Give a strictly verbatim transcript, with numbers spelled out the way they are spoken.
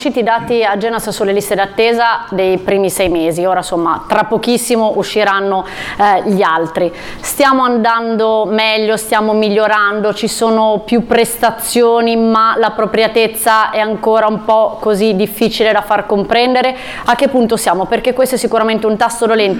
I dati a Genas sulle liste d'attesa dei primi sei mesi, ora insomma tra pochissimo usciranno eh, gli altri. Stiamo andando meglio, stiamo migliorando, ci sono più prestazioni ma l'appropriatezza è ancora un po' così difficile da far comprendere. A che punto siamo? Perché questo è sicuramente un tasto dolente